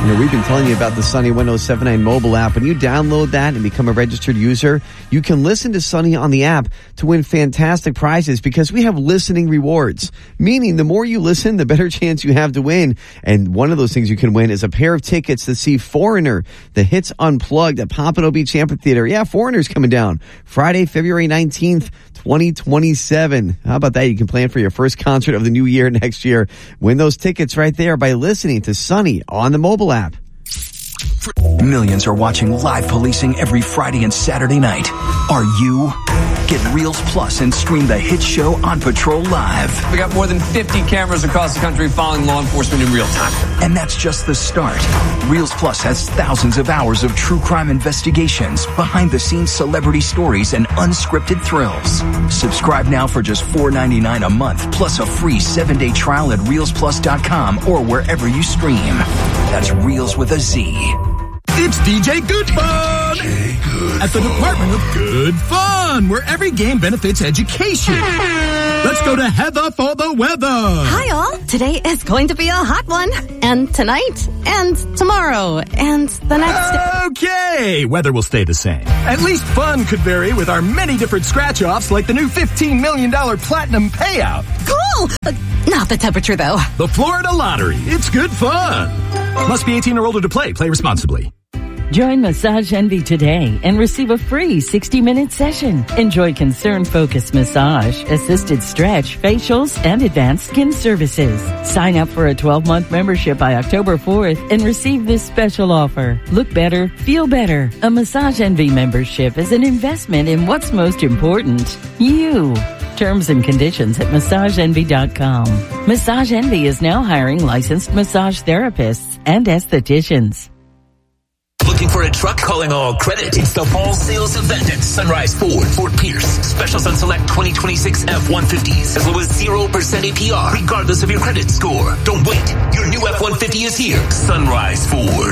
We've been telling you about the Sunny 107.9 mobile app. When you download that and become a registered user, you can listen to Sunny on the app to win fantastic prizes because we have listening rewards. Meaning the more you listen, the better chance you have to win. And one of those things you can win is a pair of tickets to see Foreigner, the Hits Unplugged at Pompano Beach Amphitheater. Yeah, Foreigner's coming down Friday, February 19th, 2027. How about that? You can plan for your first concert of the new year next year. Win those tickets right there by listening to Sunny on the mobile app. Millions are watching live policing every Friday and Saturday night. Are you? Get Reels Plus and stream the hit show On Patrol Live. We got more than 50 cameras across the country following law enforcement in real time. And that's just the start. Reels Plus has thousands of hours of true crime investigations, behind-the-scenes celebrity stories, and unscripted thrills. Subscribe now for just $4.99 a month, plus a free 7-day trial at reelsplus.com or wherever you stream. That's Reels with a Z. It's DJ Good Fun at the Department of Good Fun, where every game benefits education. Let's go to Heather for the weather. Hi, all. Today is going to be a hot one. And tonight, and tomorrow, and the next day. Okay, weather will stay the same. At least fun could vary with our many different scratch-offs, like the new $15 million platinum payout. Cool! Not the temperature, though. The Florida Lottery. It's good fun. Must be 18 or older to play. Play responsibly. Join Massage Envy today and receive a free 60-minute session. Enjoy concern-focused massage, assisted stretch, facials, and advanced skin services. Sign up for a 12-month membership by October 4th and receive this special offer. Look better, feel better. A Massage Envy membership is an investment in what's most important, you. Terms and conditions at MassageEnvy.com. Massage Envy is now hiring licensed massage therapists and estheticians. Looking for a truck? Calling all credit. It's the fall sales event at Sunrise Ford, Fort Pierce. Specials on select 2026 F-150s as low as 0% APR, regardless of your credit score. Don't wait. Your new F-150 is here. Sunrise Ford.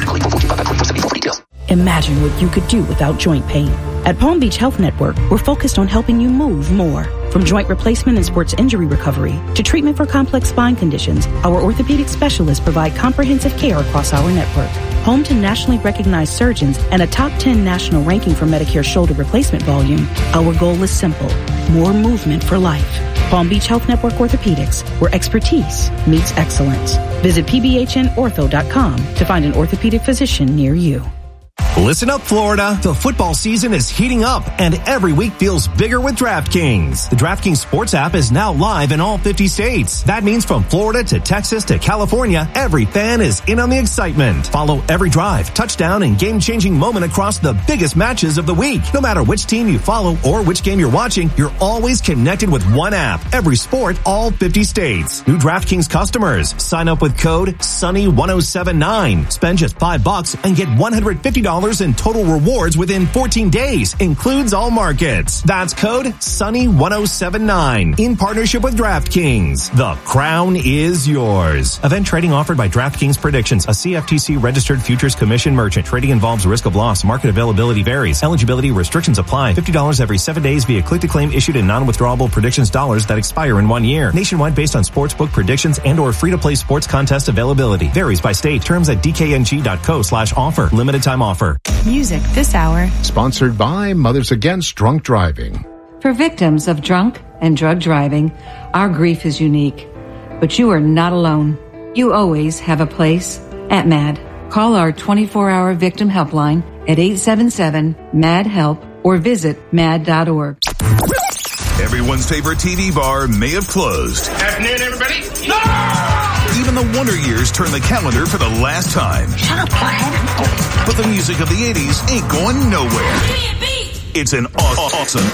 Imagine what you could do without joint pain. At Palm Beach Health Network, we're focused on helping you move more. From joint replacement and sports injury recovery to treatment for complex spine conditions, our orthopedic specialists provide comprehensive care across our network. Home to nationally recognized surgeons and a top 10 national ranking for Medicare shoulder replacement volume, our goal is simple: more movement for life. Palm Beach Health Network Orthopedics, where expertise meets excellence. Visit pbhnortho.com to find an orthopedic physician near you. Listen up, Florida. The football season is heating up, and every week feels bigger with DraftKings. The DraftKings Sports app is now live in all 50 states. That means from Florida to Texas to California, every fan is in on the excitement. Follow every drive, touchdown, and game-changing moment across the biggest matches of the week. No matter which team you follow or which game you're watching, you're always connected with one app. Every sport, all 50 states. New DraftKings customers, sign up with code SUNNY1079. Spend just $5 and get $150 in total rewards within 14 days. Includes all markets. That's code SUNNY1079 in partnership with DraftKings. The crown is yours. Event trading offered by DraftKings Predictions, a CFTC registered futures commission merchant. Trading involves risk of loss. Market availability varies. Eligibility restrictions apply. $50 every 7 days via click-to-claim issued in non-withdrawable predictions dollars that expire in 1 year. Nationwide based on sportsbook predictions and or free-to-play sports contest availability. Varies by state. Terms at dkng.co/offer. Limited time offer. Music this hour. Sponsored by Mothers Against Drunk Driving. For victims of drunk and drug driving, our grief is unique. But you are not alone. You always have a place at MAD. Call our 24-hour victim helpline at 877-MAD-HELP or visit mad.org. Everyone's favorite TV bar may have closed. Afternoon, everybody. No! Even the Wonder Years turn the calendar for the last time. Shut up, Plathead. But the music of the 80s ain't going nowhere. It's an awesome